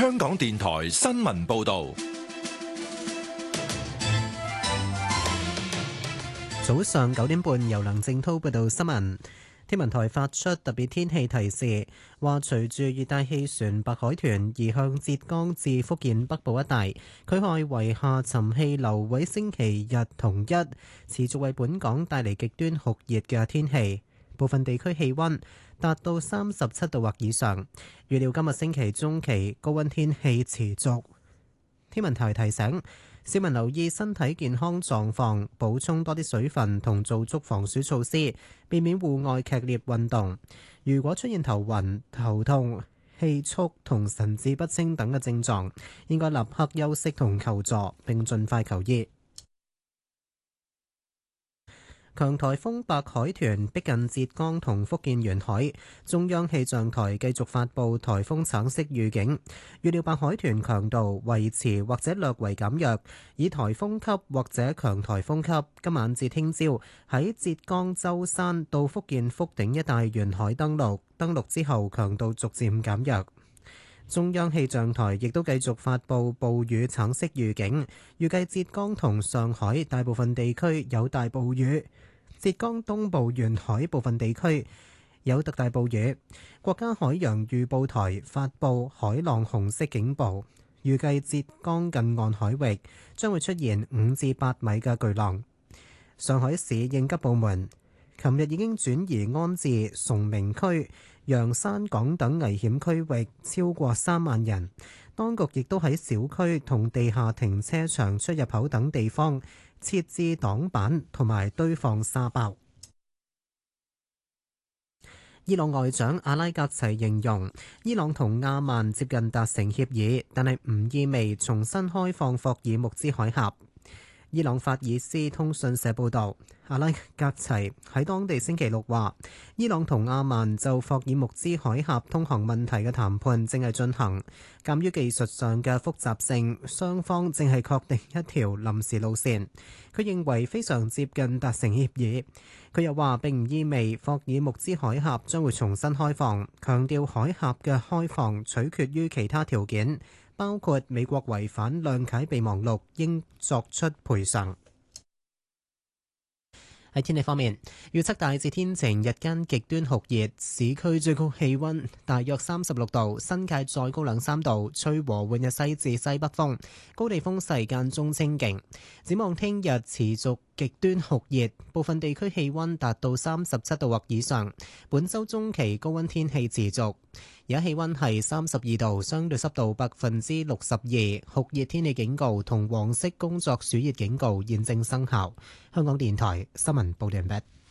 香港電台新聞報道。 早上9點半，由梁正濤報道新聞。天文台發出特別天氣提示，話隨住熱帶氣旋白海豚移向浙江至福建北部一帶，佢外圍下沉氣流會星期日同一持續為本港帶嚟極端酷熱嘅天氣，部分地區氣溫達到37度或以上。預料今日星期中期高溫天氣持續。天文台提醒市民留意身體健康狀況，補充多啲水分同做足防暑措施，避免戶外劇烈運動。如果出現頭暈、頭痛、氣促同神志不清等嘅症狀，應該立刻休息同求助，並盡快求醫。強颱風白海豚逼近浙江同福建沿海，中央氣象台繼續發布颱風橙色預警，預料白海豚強度維持或者略為減弱，以颱風級或者強颱風級。今晚至聽朝喺浙江舟山到福建福鼎一帶沿海登陸，登陸之後強度逐漸減弱。中央氣象台亦都繼續發布暴雨橙色預警，預計浙江同上海大部分地區有大暴雨，浙江東部沿海部分地區有特大暴雨。國家海洋預報台發布海浪紅色警報，預計浙江近岸海域將會出現5至8米嘅巨浪。上海市應急部門琴日已經轉移安置崇明區、洋山港等危險區域超過3萬人，當局亦都喺小區同地下停車場出入口等地方設置擋板同埋堆放沙包。伊朗外長阿拉格齊形容伊朗同阿曼接近達成協議，但係唔意味重新開放霍爾木茲海峽。伊朗法爾斯通訊社報導，阿拉格齊喺當地星期六話，伊朗同阿曼就霍爾木茲海峽通航問題嘅談判正係進行，鑑於技術上嘅複雜性，雙方正係確定一條臨時路線。佢認為非常接近達成協議。佢又話並唔意味霍爾木茲海峽將會重新開放，強調海峽嘅開放取決於其他條件，包括美國違反諒解備忘錄應作出賠償。喺天氣方面，預測大致天晴，日間極端酷熱，市區最高氣溫大約36度，新界再高2-3度，吹和緩嘅西至西北風，高地風勢間中清勁。展望聽日持續極端酷熱，部分地區氣溫達到37度或以上。本週中期高溫天氣持續，而家氣溫係32度，相對濕度62%，酷熱天氣警告同黃色工作暑熱警告現正生效。香港電台新聞報道完畢。